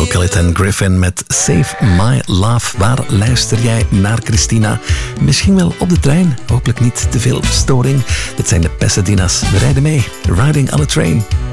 Skeleton Griffin met Save My Love. Waar luister jij naar, Christina? Misschien wel op de trein. Hopelijk niet te veel storing. Dit zijn de Pasadena's. We rijden mee. Riding on a Train.